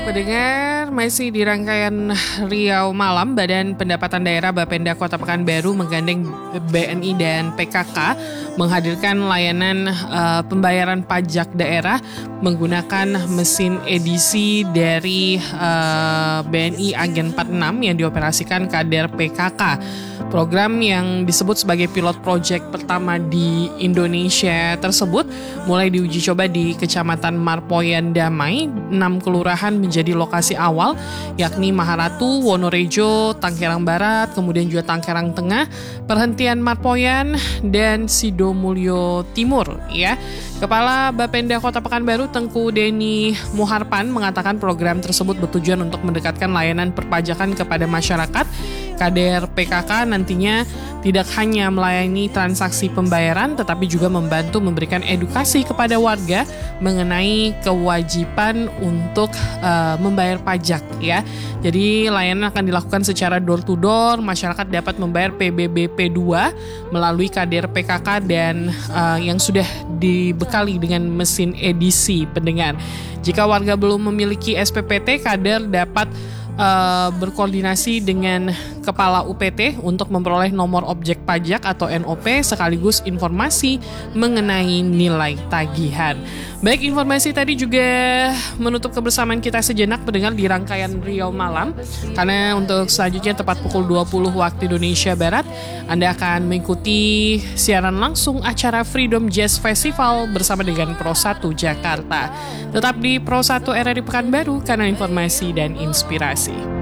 Pendengar, masih di rangkaian Riau Malam, Badan Pendapatan Daerah Bapenda Kota Pekanbaru menggandeng BNI dan PKK menghadirkan layanan pembayaran pajak daerah menggunakan mesin edisi dari BNI Agen 46 yang dioperasikan kader PKK. Program yang disebut sebagai pilot project pertama di Indonesia tersebut mulai diuji coba di Kecamatan Marpoyan Damai, 6 kelurahan menjadi lokasi awal, yakni Maharatu, Wonorejo, Tanggerang Barat, kemudian juga Tanggerang Tengah, Perhentian Marpoyan, dan Sidomulyo Timur. Ya, Kepala Bapenda Kota Pekanbaru Tengku Deni Muharpan mengatakan program tersebut bertujuan untuk mendekatkan layanan perpajakan kepada masyarakat. Kader PKK nantinya tidak hanya melayani transaksi pembayaran, tetapi juga membantu memberikan edukasi kepada warga mengenai kewajiban untuk membayar pajak. Ya, jadi layanan akan dilakukan secara door to door. Masyarakat dapat membayar PBBP 2 melalui kader PKK dan yang sudah dibekali dengan mesin edisi. Pendengar, jika warga belum memiliki SPPT, kader dapat berkoordinasi dengan Kepala UPT untuk memperoleh nomor objek pajak atau NOP sekaligus informasi mengenai nilai tagihan. Baik, informasi tadi juga menutup kebersamaan kita sejenak pendengar di rangkaian Riau Malam, karena untuk selanjutnya tepat pukul 20 waktu Indonesia Barat Anda akan mengikuti siaran langsung acara Freedom Jazz Festival bersama dengan Pro 1 Jakarta. Tetap di Pro 1 RRI Pekanbaru karena informasi dan inspirasi.